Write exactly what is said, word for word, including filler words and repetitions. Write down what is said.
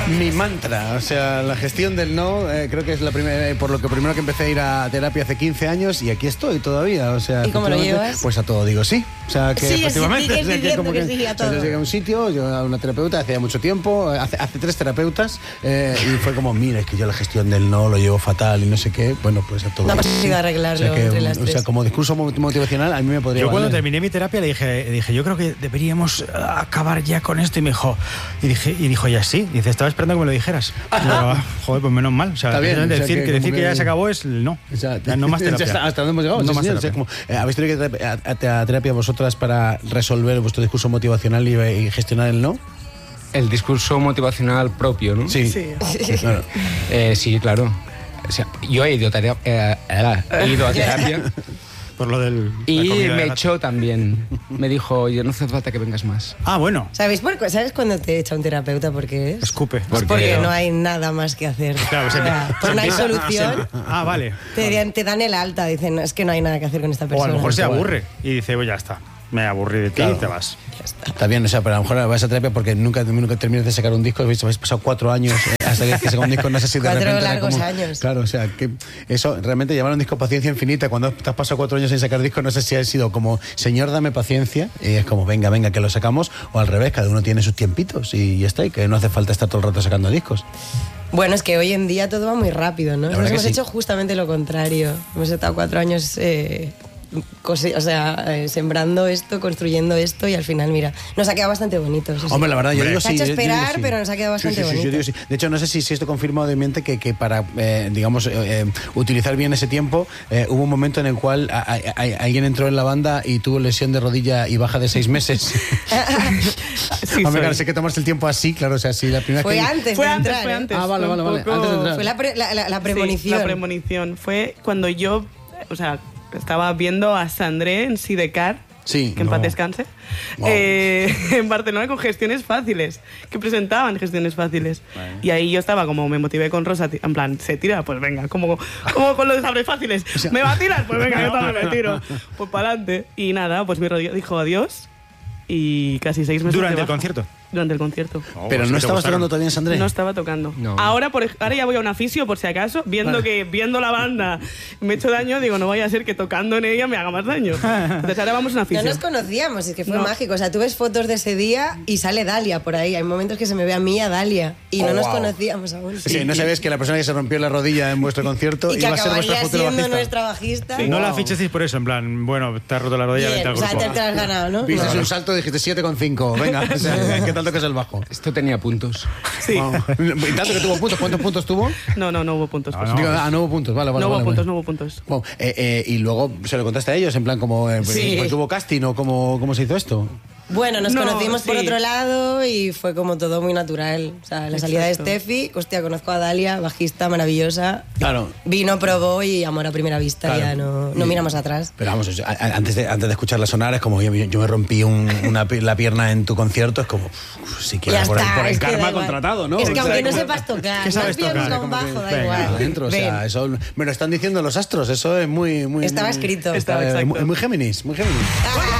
Mi mantra, o sea, la gestión del no, eh, creo que es la primera, eh, por lo que primero que empecé a ir a terapia hace quince años y aquí estoy todavía, o sea... ¿Y cómo lo efectivamente, llevas? Pues a todo digo sí, o sea, que Sí, efectivamente... sí, o sea, sí, como que que, sí, a o sea, todo. yo llegué a un sitio, yo a una terapeuta hace mucho tiempo, hace, hace tres terapeutas, eh, y fue como, mira, es que yo la gestión del no lo llevo fatal y no sé qué, bueno, pues a todo No digo hemos sí. ido a arreglarlo o sea, que, entre las o sea, tres. como discurso motivacional a mí me podría Yo cuando valer. terminé mi terapia le dije, dije, yo creo que deberíamos acabar ya con esto, y me dijo, y dije, y dijo ya sí, dice, estaba esperando que me lo dijeras. Y yo, joder, pues menos mal. O sea, Está bien, o sea, decir, que que, decir como que ya que- se acabó es el no. O sea, Ya no más terapia. ya está, hasta dónde hemos llegado. No Sí, más señor, terapia. o sea, como, eh, ¿habéis tenido que ir a, a- a terapia vosotras para resolver vuestro discurso motivacional y, y gestionar el no? El discurso motivacional propio, ¿no? Sí. Sí. Claro. Eh, sí, claro. O sea, yo he ido, a terapia, eh, eh, he ido a terapia Por lo del... la y comida de me gato. echó también. Me dijo, oye, no hace falta que vengas más. Ah, bueno. ¿Sabéis, por, cu- ¿Sabes cuando te echa un terapeuta por qué es? Escupe. Es Porque- porque no hay nada más que hacer. Claro, se- O sea, pues no hay se- solución. se- Ah, vale. Te, dan- te dan el alta, dicen, es que no hay nada que hacer con esta O a persona. lo mejor se Bueno. aburre y dice, pues ya está, me aburrí de ti Claro. y te vas. Está bien, o sea, pero a lo mejor vas a terapia porque nunca, nunca terminas de sacar un disco, habéis habéis pasado cuatro años eh, hasta que, que saca un disco, no sé si de Cuatro repente era largos como- años. Claro, o sea, que eso realmente llamar a un disco paciencia infinita, cuando te has pasado cuatro años sin sacar disco, no sé si ha sido como, señor, dame paciencia, y es como, venga, venga, que lo sacamos, o al revés, cada uno tiene sus tiempitos y ya está, y que no hace falta estar todo el rato sacando discos. Bueno, es que hoy en día todo va muy rápido, ¿no? verdad Nos que hemos sí. hecho justamente lo contrario. Hemos estado cuatro años eh, cose- o sea, eh, sembrando esto, construyendo esto y al final, mira, nos ha quedado bastante bonito. sí, sí. Hombre, la verdad, yo Hombre. digo Se ha sí. hecho yo- yo digo esperar, sí. pero nos ha quedado Sí, bastante sí, sí, yo bonito. digo sí. De hecho, no sé si, si esto confirma o desmiente que, que para, eh, digamos, eh, eh, utilizar bien ese tiempo, eh, hubo un momento en el cual a- a- a- alguien entró en la banda y tuvo lesión de rodilla y baja de seis meses. Sí, Hombre, soy. claro, sé que tomarse el tiempo así, claro, o sea, si la primera Fue que... antes Fue de antes, entrar, fue ¿eh? antes. Ah, vale, fue vale, un vale, poco- antes de entrar. Fue la, pre- la, la- la Sí, premonición. la premonición. Fue cuando yo, o sea, estaba viendo a Sandré en Sidecar, Sí, que en paz no. descanse, Wow. eh, en Barcelona con gestiones fáciles, que presentaban gestiones fáciles. Y ahí yo estaba como, me motivé con Rosa, ti- en plan, ¿se tira? Pues venga, como, como con los sabres fáciles. ¿Me va a tirar? Pues venga, yo también me tiro. Pues para adelante. Y nada, pues mi rodilla dijo adiós y casi seis meses Durante de el baja. concierto. Durante el concierto. Oh, Pero es no que te estabas gustaron. tocando todavía en Sandré. No estaba tocando. No. Ahora, por, ej- ahora ya voy a una fisio por si acaso, viendo Vale. que viendo la banda me he hecho daño, digo, no vaya a ser que tocando en ella me haga más daño. Entonces ahora vamos a una No fisio. nos conocíamos, es que fue No. mágico. O sea, tú ves fotos de ese día y sale Dalia por ahí. Hay momentos que se me ve a mí y a Dalia. Y no Oh, nos wow. conocíamos aún. Sí, no sabías que la persona que se rompió la rodilla en vuestro concierto Y que iba a ser vuestra acabaría futura siendo bajista. nuestra bajista. No la Wow. fichasteis por eso, en plan, bueno, te has roto la rodilla, Bien, vete al o sea, grupo. te, te lo has ganado, ¿no? Viste No. un salto y dijiste siete coma cinco. Venga, o sea, ¿qué tanto que es el bajo? Esto tenía puntos. Sí. Wow. Y tanto que tuvo puntos. ¿Cuántos puntos tuvo? No, no, no hubo puntos. No, pues. no. Digo, ah, no hubo puntos. Vale, vale. No hubo vale, puntos, vale. no hubo puntos. Wow. Eh, eh, y luego se lo contaste a ellos, en plan, como eh, Sí. pues, ¿tuvo casting o cómo, cómo se hizo esto? Bueno, nos No, conocimos por sí. otro lado y fue como todo muy natural. O sea, la salida de Exacto. Steffi, hostia, conozco a Dalia, bajista maravillosa. Claro. Vino, probó y amor a primera vista, Claro. ya no, no miramos atrás. Pero vamos, yo- a- a- antes de, antes de escucharla sonar, es como yo, yo me rompí un- una, pi- la pierna en tu concierto, es como, uf, si quieres Ya por, el- está, por el es que da karma igual. contratado, ¿no? Es que aunque no Exacto. sepas tocar, ¿Qué no sabes pierdas tocar? con Como bajo, da venga, igual. Adentro, o sea, Ven. eso me lo están diciendo los astros, eso es muy... muy Estaba muy- escrito. Estaba eh, exacto. muy, muy Géminis, muy Géminis. Ah,